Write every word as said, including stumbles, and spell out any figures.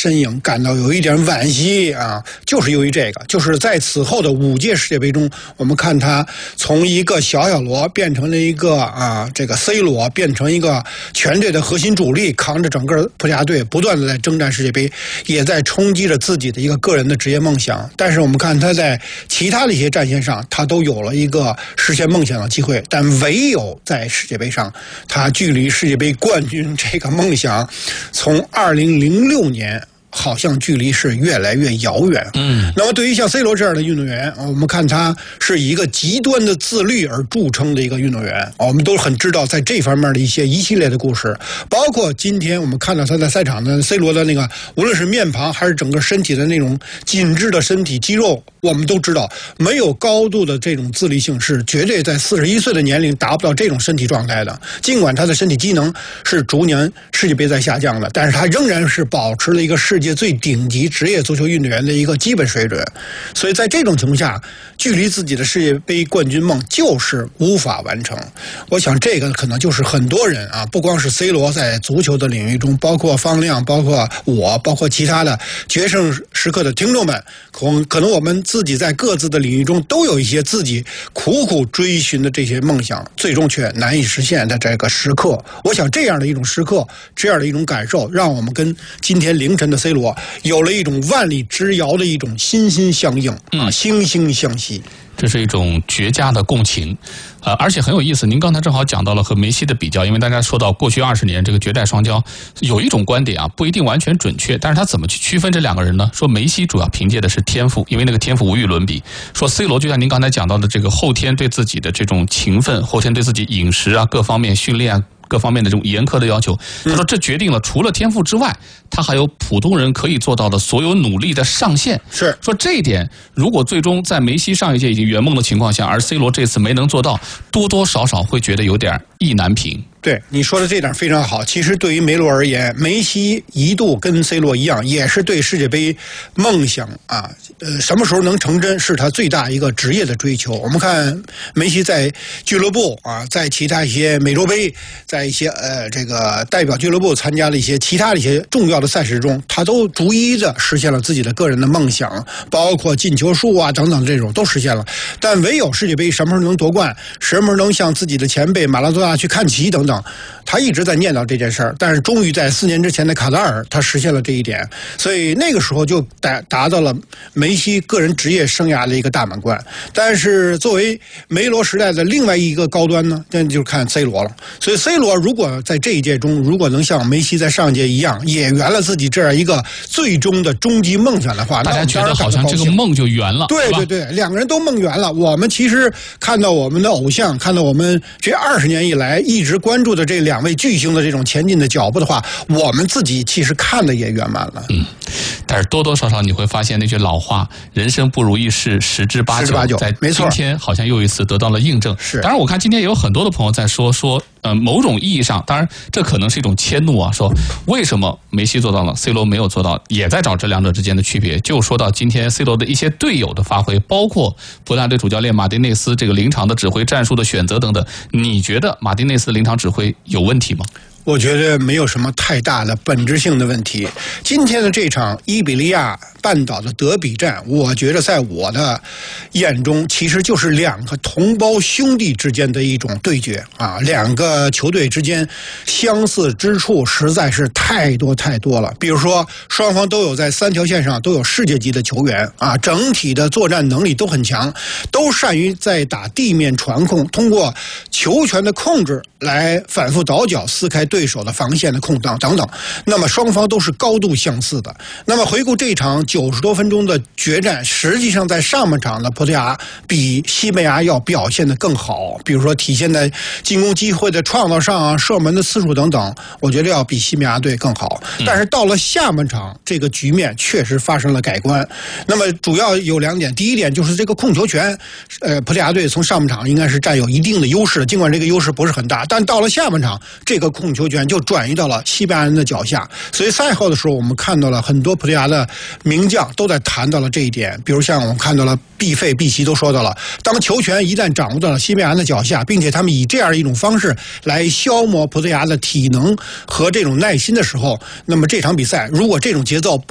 身影感到有一点惋惜啊，就是由于这个，就是在此后的五届世界杯中，我们看他从一个小小罗变成了一个啊这个 C 罗，变成一个全队的核心主力，扛着整个葡萄牙队不断的在征战世界杯，也在冲击着自己的一个个人的职业梦想。但是我们看他在其他的一些战线上，他都有了一个实现梦想的机会，但唯有在世界杯上，他距离世界杯冠军这个梦想，从二零零六年好像距离是越来越遥远。嗯，那么对于像 C 罗这样的运动员，我们看他是以一个极端的自律而著称的一个运动员，我们都很知道在这方面的一些一系列的故事，包括今天我们看到他在赛场的 C 罗的那个，无论是面庞还是整个身体的那种紧致的身体肌肉，我们都知道没有高度的这种自律性是绝对在四十一岁的年龄达不到这种身体状态的。尽管他的身体机能是逐年世界杯在下降的，但是他仍然是保持了一个世界最顶级职业足球运动员的一个基本水准。所以在这种情况下，距离自己的世界杯冠军梦就是无法完成。我想这个可能就是很多人啊，不光是 C 罗在足球的领域中，包括方亮，包括我，包括其他的决胜时刻的听众们，可可能我们自己在各自的领域中都有一些自己苦苦追寻的这些梦想，最终却难以实现的这个时刻。我想这样的一种时刻，这样的一种感受，让我们跟今天凌晨的 C 罗有了一种万里之遥的一种心心相印啊，惺惺相惜。 这是一种绝佳的共情，呃，而且很有意思。您刚才正好讲到了和梅西的比较，因为大家说到过去二十年这个绝代双骄，有一种观点啊，不一定完全准确，但是他怎么去区分这两个人呢？说梅西主要凭借的是天赋，因为那个天赋无与伦比。说 C 罗就像您刚才讲到的这个后天对自己的这种勤奋，后天对自己饮食啊各方面训练啊各方面的这种严苛的要求，他说这决定了除了天赋之外，他还有普通人可以做到的所有努力的上限。 是说这一点，如果最终在梅西上一届已经圆梦的情况下，而 C 罗这次没能做到，多多少少会觉得有点意难平。 对你说的这点非常好。其实对于梅罗而言，梅西一度跟 C 罗一样，也是对世界杯梦想啊，呃，什么时候能成真是他最大一个职业的追求。我们看梅西在俱乐部啊，在其他一些美洲杯，在一些呃这个代表俱乐部参加了一些其他的一些重要的赛事中，他都逐一的实现了自己的个人的梦想，包括进球数啊等等这种都实现了。但唯有世界杯什么时候能夺冠，什么时候能向自己的前辈马拉多纳去看齐等等。他一直在念叨这件事儿，但是终于在四年之前的卡塔尔，他实现了这一点，所以那个时候就达达到了梅西个人职业生涯的一个大满贯。但是作为梅罗时代的另外一个高端呢，那就看 C 罗了。所以 C 罗如果在这一届中，如果能像梅西在上一届一样，也圆了自己这样一个最终的终极梦想的话， 大家觉得好像这个梦就圆了。 对对对，两个人都梦圆了。我们其实看到我们的偶像，看到我们这二十年以来一直关注的这两位巨星的这种前进的脚步的话，我们自己其实看的也圆满了。 嗯，但是多多少少你会发现那句老话，人生不如意事十之八九，在今天好像又一次得到了印证。 是， 当然我看今天也有很多的朋友在说说，呃，某种意义上，当然这可能是一种迁怒啊，说为什么梅西做到了 ，C 罗没有做到，也在找这两者之间的区别。就说到今天 C 罗的一些队友的发挥，包括葡萄牙队主教练马丁内斯这个临场的指挥、战术的选择等等，你觉得马丁内斯的临场指挥有问题吗？ 我觉得没有什么太大的本质性的问题。今天的这场伊比利亚半岛的德比战，我觉得在我的眼中其实就是两个同胞兄弟之间的一种对决啊，两个球队之间相似之处实在是太多太多了。比如说双方都有在三条线上都有世界级的球员啊，整体的作战能力都很强，都善于在打地面传控，通过球权的控制来反复倒脚撕开对手的防线的空档等等。那么双方都是高度相似的。那么回顾这场九十多分钟的决战，实际上在上半场的葡萄牙比西班牙要表现得更好，比如说体现在进攻机会的创造上啊，射门的次数等等，我觉得要比西班牙队更好。但是到了下半场，这个局面确实发生了改观。那么主要有两点，第一点就是这个控球权，呃，葡萄牙队从上半场应该是占有一定的优势的，尽管这个优势不是很大，但到了下半场，这个控球权就转移到了西班牙人的脚下。所以赛后的时候，我们看到了很多葡萄牙的名将都在谈到了这一点，比如像我们看到了毕费、毕席都说到了，当球权一旦掌握到了西班牙人的脚下，并且他们以这样一种方式来消磨葡萄牙的体能和这种耐心的时候，那么这场比赛如果这种节奏